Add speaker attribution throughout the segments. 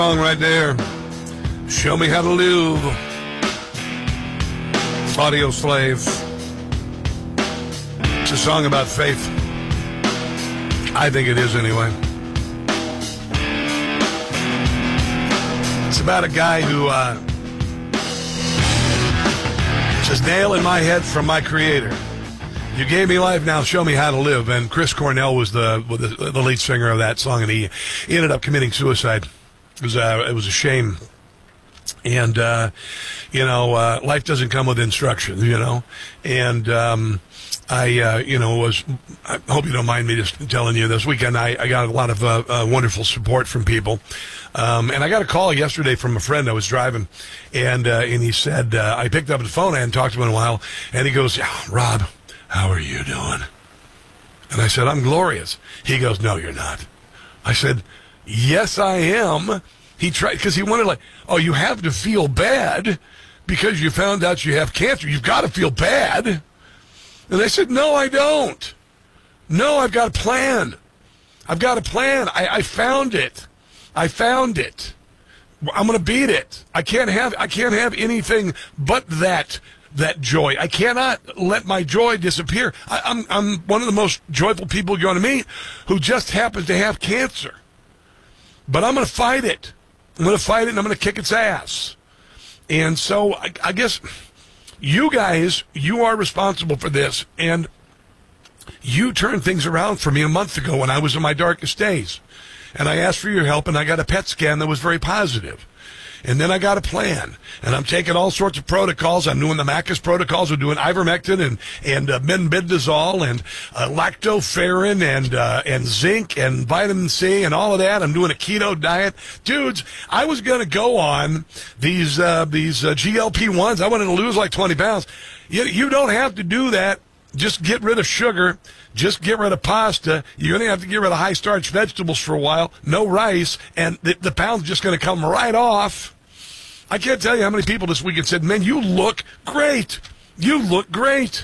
Speaker 1: Song right there. Show Me How to Live. Audio Slave. It's a song about faith. I think it is anyway. It's about a guy who says, nail in my head from my creator. You gave me life, now show me how to live. And Chris Cornell was the lead singer of that song, and he ended up committing suicide. It was a shame. And, life doesn't come with instructions, And I hope you don't mind me just telling you, this weekend I got a lot of wonderful support from people. And I got a call yesterday from a friend. I was driving, and he said, I picked up the phone. I hadn't talked to him in a while. And he goes, Rob, how are you doing? And I said, I'm glorious. He goes, no, you're not. I said, yes, I am. He tried, because he wanted you have to feel bad because you found out you have cancer. You've got to feel bad. And I said, no, I don't. No, I've got a plan. I've got a plan. I found it. I found it. I'm going to beat it. I can't have anything but that joy. I cannot let my joy disappear. I'm one of the most joyful people you're going to meet who just happens to have cancer. But I'm going to fight it. I'm going to fight it, and I'm going to kick its ass. And so I guess you guys, you are responsible for this. And you turned things around for me a month ago when I was in my darkest days. And I asked for your help, and I got a PET scan that was very positive. And then I got a plan, and I'm taking all sorts of protocols. I'm doing the Macus protocols. We're doing ivermectin and methimazole and lactoferrin and zinc and vitamin C and all of that. I'm doing a keto diet. Dudes, I was going to go on these GLP-1s. I wanted to lose like 20 pounds. You don't have to do that. Just get rid of sugar. Just get rid of pasta. You're going to have to get rid of high-starch vegetables for a while. No rice. And the pound's just going to come right off. I can't tell you how many people this weekend said, man, you look great. You look great.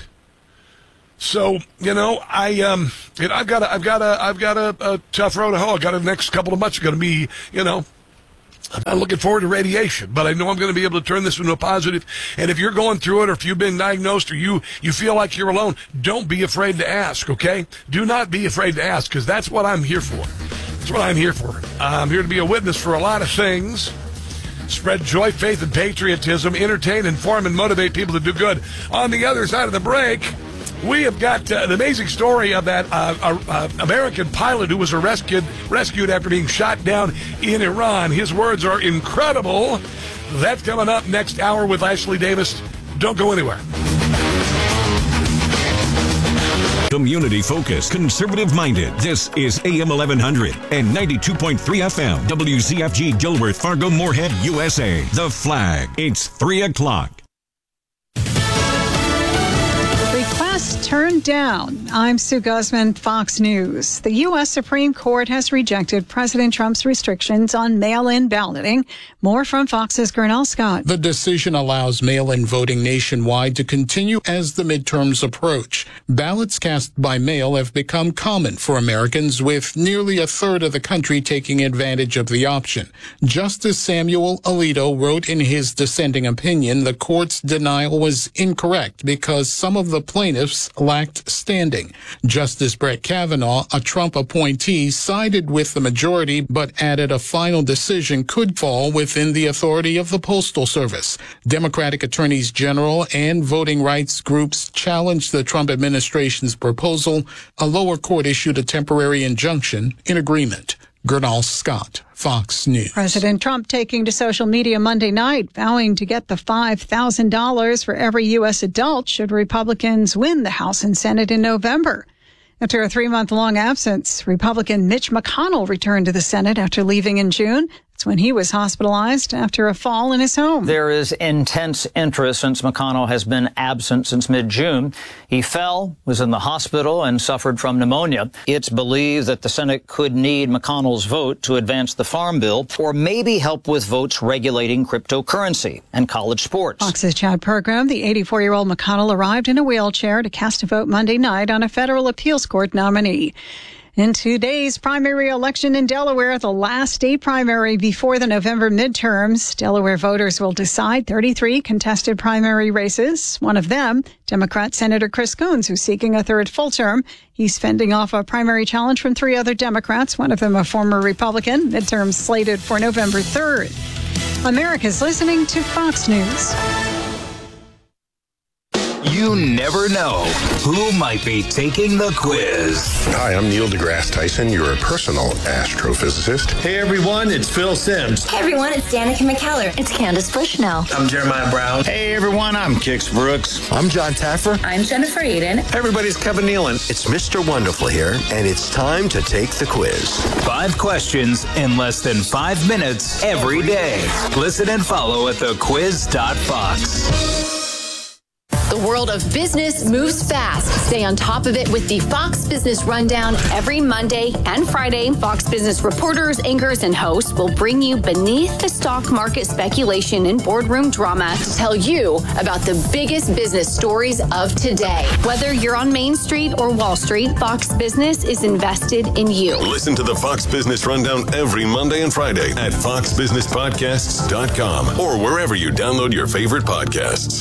Speaker 1: So, I've got a tough road to hoe. I've got the next couple of months are going to be, I'm not looking forward to radiation, but I know I'm going to be able to turn this into a positive. And if you're going through it, or if you've been diagnosed, or you feel like you're alone, don't be afraid to ask, okay? Do not be afraid to ask, because that's what I'm here for. That's what I'm here for. I'm here to be a witness for a lot of things. Spread joy, faith, and patriotism. Entertain, inform, and motivate people to do good. On the other side of the break, we have got an amazing story of that American pilot who was rescued after being shot down in Iran. His words are incredible. That's coming up next hour with Ashley Davis. Don't go anywhere.
Speaker 2: Community focused, conservative minded. This is AM 1100 and 92.3 FM. WZFG Gilbert, Fargo, Moorhead, USA. The Flag. It's 3 o'clock.
Speaker 3: Turned down. I'm Sue Guzman, Fox News. The U.S. Supreme Court has rejected President Trump's restrictions on mail-in balloting. More from Fox's Gernal Scott.
Speaker 4: The decision allows mail-in voting nationwide to continue as the midterms approach. Ballots cast by mail have become common for Americans, with nearly a third of the country taking advantage of the option. Justice Samuel Alito wrote in his dissenting opinion the court's denial was incorrect because some of the plaintiffs lacked standing. Justice Brett Kavanaugh, a Trump appointee, sided with the majority but added a final decision could fall within the authority of the Postal Service. Democratic attorneys general and voting rights groups challenged the Trump administration's proposal. A lower court issued a temporary injunction in agreement. Gernal Scott, Fox News.
Speaker 3: President Trump taking to social media Monday night, vowing to get the $5,000 for every U.S. adult should Republicans win the House and Senate in November. After a 3-month-long absence, Republican Mitch McConnell returned to the Senate after leaving in June. That's when he was hospitalized after a fall in his home.
Speaker 5: There is intense interest since McConnell has been absent since mid-June. He fell, was in the hospital, and suffered from pneumonia. It's believed that the Senate could need McConnell's vote to advance the Farm Bill, or maybe help with votes regulating cryptocurrency and college sports.
Speaker 3: Fox's Chad Pergram, the 84-year-old McConnell arrived in a wheelchair to cast a vote Monday night on a federal appeals court nominee. In today's primary election in Delaware, the last state primary before the November midterms, Delaware voters will decide 33 contested primary races. One of them, Democrat Senator Chris Coons, who's seeking a third full term. He's fending off a primary challenge from 3 other Democrats, one of them a former Republican. Midterms slated for November 3rd. America's listening to Fox News.
Speaker 6: You never know who might be taking the quiz.
Speaker 7: Hi, I'm Neil deGrasse Tyson, your personal astrophysicist.
Speaker 8: Hey everyone, it's Phil Simms.
Speaker 9: Hey everyone, it's Danica McKellar. It's Candace Bushnell.
Speaker 8: I'm Jeremiah Brown.
Speaker 10: Hey everyone, I'm Kix Brooks.
Speaker 11: I'm John Taffer.
Speaker 12: I'm Jennifer Eden.
Speaker 13: Hey everybody, it's Kevin Nealon.
Speaker 14: It's Mr. Wonderful here, and it's time to take the quiz.
Speaker 6: 5 questions in less than 5 minutes every day. Listen and follow at thequiz.fox.
Speaker 15: The world of business moves fast. Stay on top of it with the Fox Business Rundown every Monday and Friday. Fox Business reporters, anchors, and hosts will bring you beneath the stock market speculation and boardroom drama to tell you about the biggest business stories of today. Whether you're on Main Street or Wall Street, Fox Business is invested in you.
Speaker 16: Listen to the Fox Business Rundown every Monday and Friday at foxbusinesspodcasts.com or wherever you download your favorite podcasts.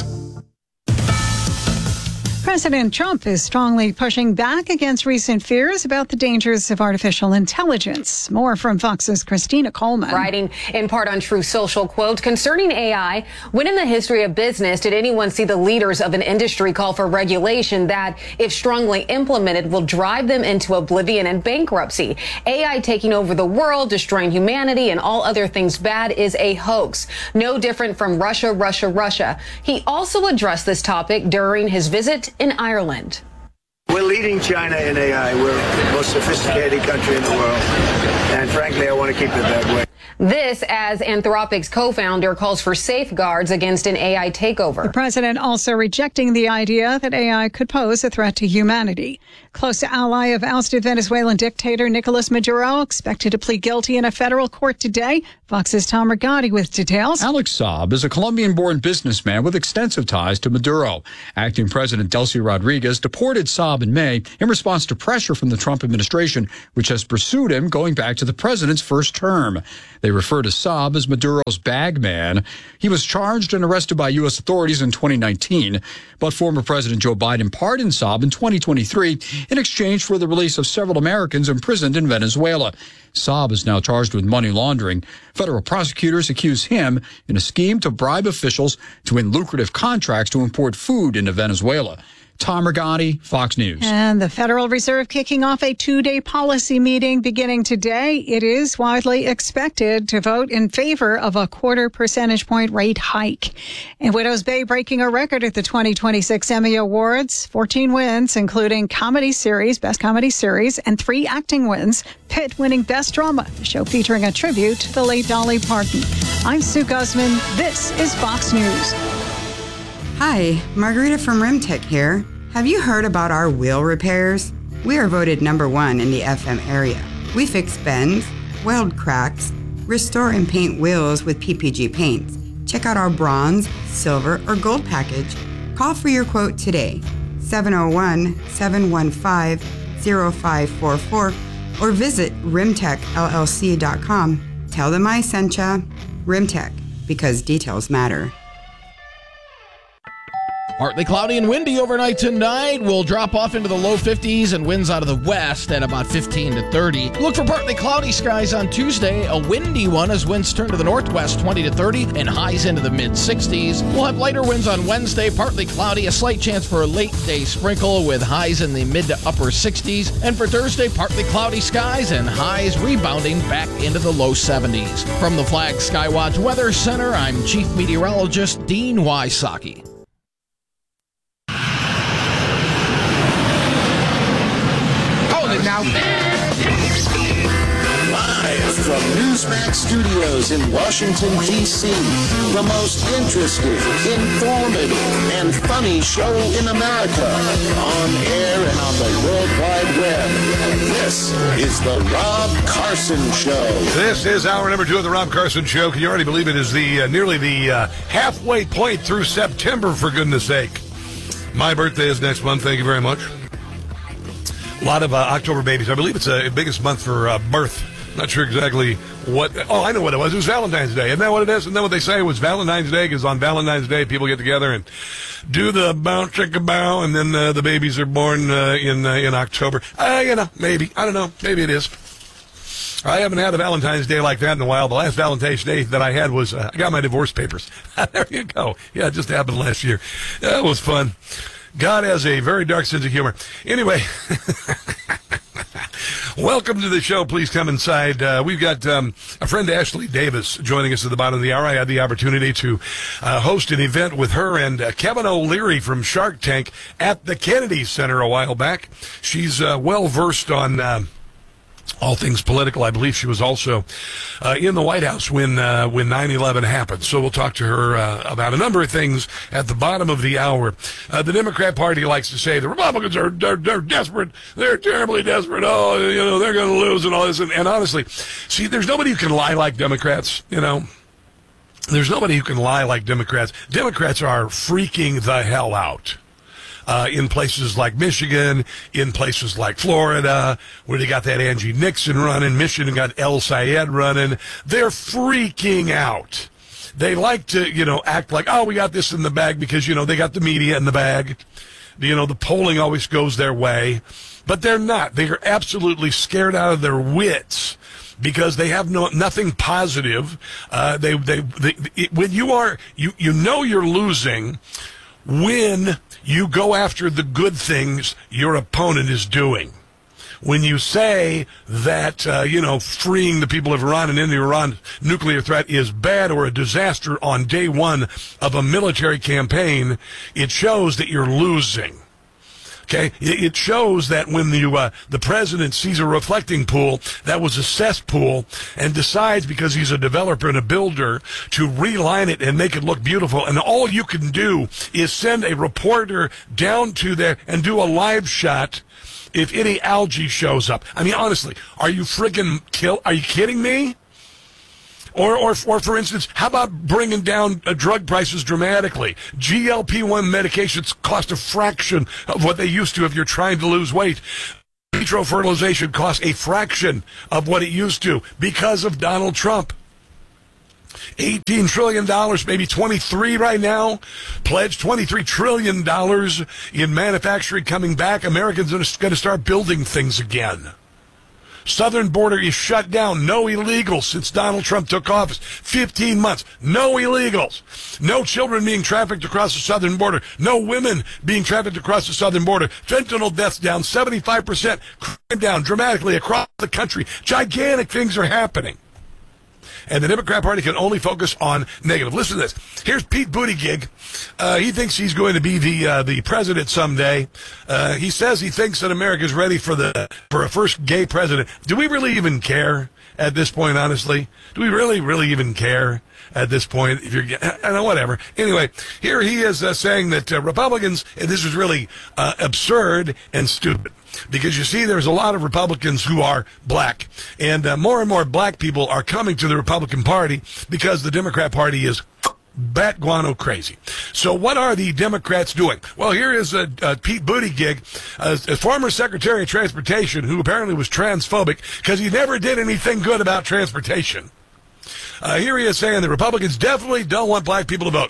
Speaker 3: President Trump is strongly pushing back against recent fears about the dangers of artificial intelligence. More from Fox's Christina Coleman.
Speaker 17: Writing in part on Truth Social, quote, concerning AI, when in the history of business did anyone see the leaders of an industry call for regulation that, if strongly implemented, will drive them into oblivion and bankruptcy? AI taking over the world, destroying humanity, and all other things bad is a hoax. No different from Russia, Russia, Russia. He also addressed this topic during his visit in Ireland.
Speaker 18: We're leading China in AI. We're the most sophisticated country in the world. And frankly, I want to keep it that way.
Speaker 17: This as Anthropic's co-founder calls for safeguards against an AI takeover.
Speaker 3: The president also rejecting the idea that AI could pose a threat to humanity. Close ally of ousted Venezuelan dictator Nicolas Maduro expected to plead guilty in a federal court today. Fox's Tom Rigotti with details.
Speaker 19: Alex Saab is a Colombian-born businessman with extensive ties to Maduro. Acting President Delcy Rodriguez deported Saab in May in response to pressure from the Trump administration, which has pursued him going back to the president's first term. They refer to Saab as Maduro's bag man. He was charged and arrested by U.S. authorities in 2019, but former President Joe Biden pardoned Saab in 2023 in exchange for the release of several Americans imprisoned in Venezuela. Saab is now charged with money laundering. Federal prosecutors accuse him in a scheme to bribe officials to win lucrative contracts to import food into Venezuela. Tom Rigotti, Fox News.
Speaker 3: And the Federal Reserve kicking off a 2-day policy meeting beginning today. It is widely expected to vote in favor of a 0.25 percentage point rate hike. And Widows Bay breaking a record at the 2026 Emmy Awards. 14 wins, including comedy series, best comedy series, and 3 acting wins. Pitt winning best drama, the show featuring a tribute to the late Dolly Parton. I'm Sue Guzman. This is Fox News.
Speaker 20: Hi, Margarita from RimTech here. Have you heard about our wheel repairs? We are voted #1 in the FM area. We fix bends, weld cracks, restore and paint wheels with PPG paints. Check out our bronze, silver, or gold package. Call for your quote today, 701-715-0544, or visit rimtechllc.com. Tell them I sent ya. RimTech, because details matter.
Speaker 21: Partly cloudy and windy overnight tonight. We'll drop off into the low 50s and winds out of the west at about 15 to 30. Look for partly cloudy skies on Tuesday, a windy one as winds turn to the northwest 20 to 30 and highs into the mid 60s. We'll have lighter winds on Wednesday, partly cloudy, a slight chance for a late day sprinkle with highs in the mid to upper 60s. And for Thursday, partly cloudy skies and highs rebounding back into the low 70s. From the Flag Skywatch Weather Center, I'm Chief Meteorologist Dean Wysocki.
Speaker 22: Now, live from Newsmax Studios in Washington, D.C., the most interesting, informative, and funny show in America, on air and on the World Wide Web. This is the Rob Carson Show.
Speaker 1: This is hour number 2 of the Rob Carson Show. Can you already believe it is the nearly the halfway point through September, for goodness sake. My birthday is next month. Thank you very much. A lot of October babies. I believe it's the biggest month for birth. Not sure exactly what. Oh, I know what it was. It was Valentine's Day. Isn't that what it is? Isn't that what they say? It was Valentine's Day, because on Valentine's Day, people get together and do the bow, chicka bow, and then the babies are born in October. Maybe. I don't know. Maybe it is. I haven't had a Valentine's Day like that in a while. The last Valentine's Day that I had was, I got my divorce papers. There you go. Yeah, it just happened last year. That was fun. God has a very dark sense of humor. Anyway, welcome to the show. Please come inside. We've got a friend, Ashley Davis, joining us at the bottom of the hour. I had the opportunity to host an event with her and Kevin O'Leary from Shark Tank at the Kennedy Center a while back. She's well-versed on all things political. I believe she was also in the White House when 9/11 happened. So we'll talk to her about a number of things at the bottom of the hour. The Democrat Party likes to say the Republicans are they're desperate. They're terribly desperate. Oh, they're going to lose and all this. And honestly, see, there's nobody who can lie like Democrats, There's nobody who can lie like Democrats. Democrats are freaking the hell out. In places like Michigan, in places like Florida, where they got that Angie Nixon running, Michigan got El Sayed running. They're freaking out. They like to, act like, oh, we got this in the bag because, they got the media in the bag. The polling always goes their way. But they're not. They are absolutely scared out of their wits because they have nothing positive. When you're losing when you go after the good things your opponent is doing. When you say that, freeing the people of Iran and ending Iran's nuclear threat is bad or a disaster on day one of a military campaign, it shows that you're losing. Okay, it shows that when the president sees a reflecting pool that was a cesspool and decides, because he's a developer and a builder, to reline it and make it look beautiful, and all you can do is send a reporter down to there and do a live shot if any algae shows up. I mean, honestly, are you are you kidding me? Or for instance, how about bringing down drug prices dramatically? GLP-1 medications cost a fraction of what they used to if you're trying to lose weight. Vitro fertilization costs a fraction of what it used to because of Donald Trump. $18 trillion, maybe 23 right now, pledged $23 trillion in manufacturing coming back. Americans are going to start building things again. Southern border is shut down. No illegals since Donald Trump took office. 15 months. No illegals. No children being trafficked across the southern border. No women being trafficked across the southern border. Fentanyl deaths down 75%. Crime down dramatically across the country. Gigantic things are happening. And the Democrat Party can only focus on negative. Listen to this. Here's Pete Buttigieg. He thinks he's going to be the president someday. He says he thinks that America is ready for a first gay president. Do we really even care at this point, honestly? Do we really even care at this point? I don't know, whatever. Anyway, here he is saying that Republicans, and this is really absurd and stupid. Because you see, there's a lot of Republicans who are black, and more black people are coming to the Republican Party because the Democrat Party is bat guano crazy. So what are the Democrats doing? Well, here is Pete Buttigieg, a former Secretary of Transportation who apparently was transphobic because he never did anything good about transportation. Here he is saying the Republicans definitely don't want black people to vote.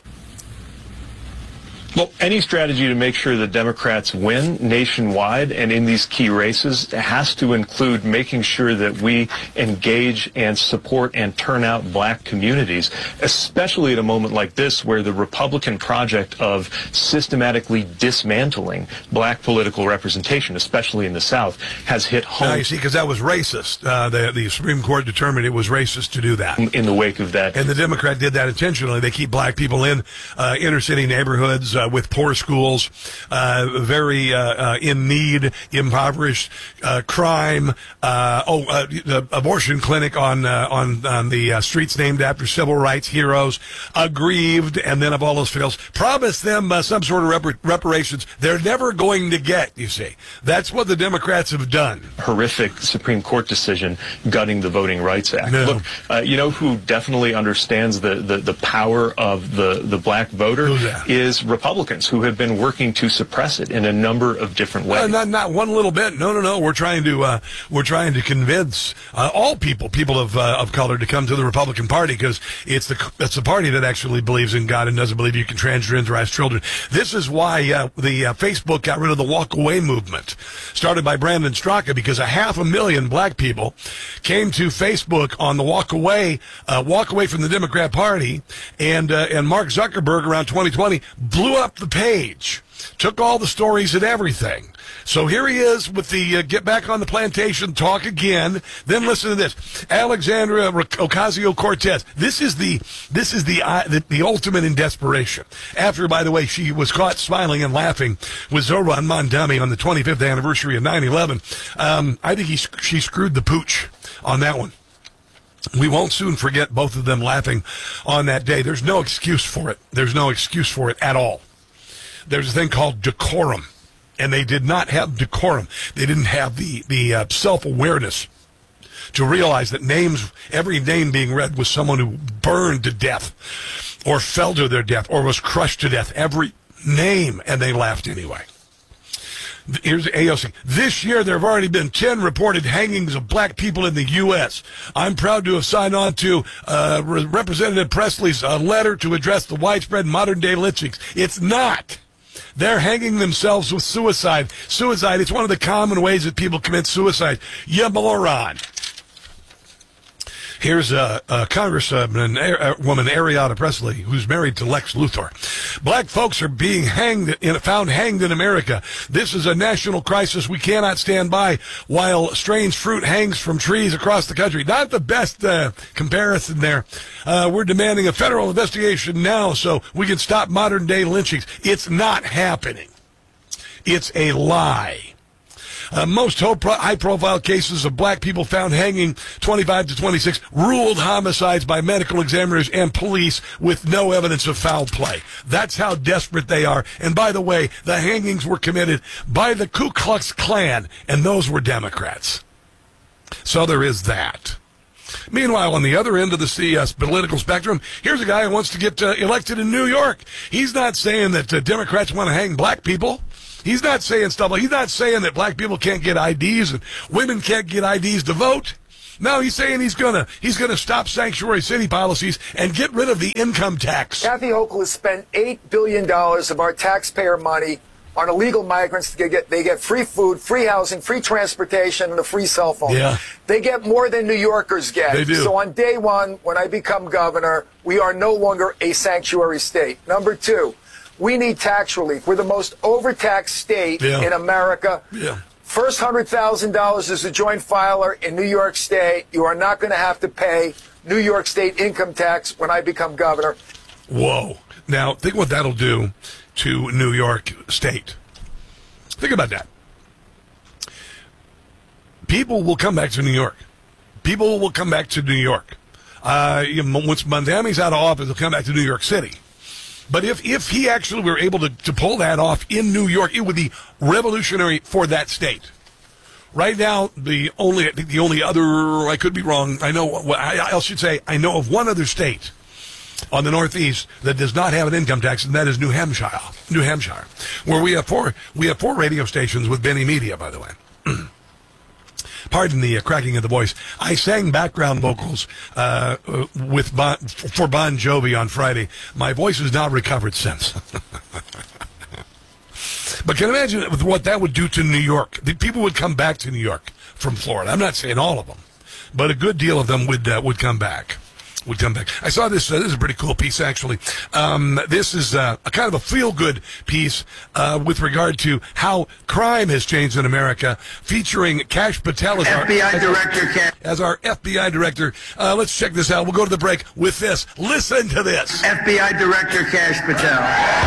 Speaker 11: Well, any strategy to make sure that Democrats win nationwide and in these key races has to include making sure that we engage and support and turn out black communities, especially at a moment like this where the Republican project of systematically dismantling black political representation, especially in the South, has hit home.
Speaker 1: Now, you see, because that was racist. The Supreme Court determined it was racist to do that.
Speaker 11: In the wake of that.
Speaker 1: And the Democrat did that intentionally. They keep black people in inner city neighborhoods, with poor schools, very in need, impoverished, crime, the abortion clinic on the streets named after civil rights heroes, aggrieved, and then if all those fails, promise them some sort of reparations they're never going to get, you see. That's what the Democrats have done.
Speaker 11: Horrific Supreme Court decision gutting the Voting Rights Act.
Speaker 1: No.
Speaker 11: Look, you know who definitely understands the power of the black voter is Republicans. Republicans who have been working to suppress it in a number of different ways.
Speaker 1: Not one little bit. No. We're trying to convince all people of color to come to the Republican Party, because it's the party that actually believes in God and doesn't believe you can transgenderize children. This is why the Facebook got rid of the Walk Away movement, started by Brandon Straka, because 500,000 black people came to Facebook on the walk away from the Democrat Party, and Mark Zuckerberg around 2020 blew up the page, took all the stories and everything. So here he is with the get back on the plantation talk again. Then listen to this, Alexandria Ocasio-Cortez. This is the ultimate in desperation. After, by the way, she was caught smiling and laughing with Zohran Mamdani on the 25th anniversary of 9/11. I think she screwed the pooch on that one. We won't soon forget both of them laughing on that day. There's no excuse for it. There's no excuse for it at all. There's a thing called decorum, and they did not have decorum. They didn't have the self-awareness to realize that every name being read was someone who burned to death or fell to their death or was crushed to death. Every name, and they laughed anyway. Here's AOC. This year, there have already been 10 reported hangings of black people in the U.S. I'm proud to have signed on to Representative Presley's letter to address the widespread modern-day lynchings. It's not. They're hanging themselves with suicide. Suicide, it's one of the common ways that people commit suicide. You moron. Here's Congresswoman Ariana Presley, who's married to Lex Luthor. Black folks are being found hanged in America. This is a national crisis. We cannot stand by while strange fruit hangs from trees across the country. Not the best comparison there. We're demanding a federal investigation now so we can stop modern-day lynchings. It's not happening. It's a lie. Most high-profile cases of black people found hanging, 25 to 26, ruled homicides by medical examiners and police with no evidence of foul play. That's how desperate they are. And by the way, the hangings were committed by the Ku Klux Klan, and those were Democrats. So there is that. Meanwhile, on the other end of the political spectrum, here's a guy who wants to get elected in New York. He's not saying that Democrats want to hang black people. He's not saying stuff like, he's not saying that black people can't get IDs and women can't get IDs to vote. No, he's saying he's gonna stop sanctuary city policies and get rid of the income tax.
Speaker 12: Kathy Hochul has spent $8 billion of our taxpayer money on illegal migrants. They get free food, free housing, free transportation, and a free cell phone.
Speaker 1: Yeah.
Speaker 12: They get more than New Yorkers get.
Speaker 1: They do.
Speaker 12: So on day one, when I become governor, we are no longer a sanctuary state. Number two, we need tax relief. We're the most overtaxed state in America.
Speaker 1: Yeah.
Speaker 12: First $100,000 as a joint filer in New York State. You are not going to have to pay New York State income tax when I become governor.
Speaker 1: Whoa. Now, think what that'll do to New York State. Think about that. People will come back to New York. People will come back to New York. Once Mamdani's out of office, they'll come back to New York City. But if he actually were able to pull that off in New York, it would be revolutionary for that state. Right now, the only other, I could be wrong, I know of one other state on the Northeast that does not have an income tax, and that is New Hampshire, where we have four radio stations with Benny Media, by the way. Pardon the cracking of the voice. I sang background vocals for Bon Jovi on Friday. My voice has not recovered since. But can you imagine what that would do to New York? The people would come back to New York from Florida. I'm not saying all of them, but a good deal of them would come back. I saw this. This is a pretty cool piece, actually. This is a kind of a feel-good piece with regard to how crime has changed in America, featuring Kash Patel as our FBI director. Let's check this out. We'll go to the break with this. Listen to this.
Speaker 18: FBI Director Kash Patel.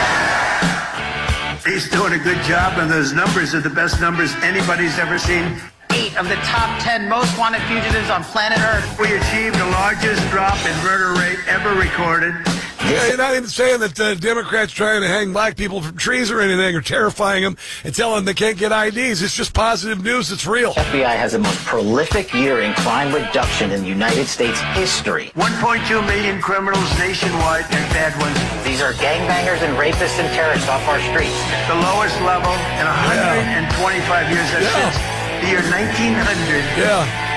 Speaker 18: He's doing a good job, and those numbers are the best numbers anybody's ever seen.
Speaker 13: 8 of the top 10 most wanted fugitives on planet Earth.
Speaker 18: We achieved the largest drop in murder rate ever recorded.
Speaker 1: Yeah, you're not even saying that Democrats trying to hang black people from trees or anything, or terrifying them and telling them they can't get IDs. It's just positive news. It's real.
Speaker 2: FBI has the most prolific year in crime reduction in United States history.
Speaker 18: 1.2 million criminals nationwide and bad ones.
Speaker 2: These are gangbangers and rapists and terrorists off our streets.
Speaker 18: The lowest level in 125 years. That's since the year 1900.
Speaker 1: Yeah.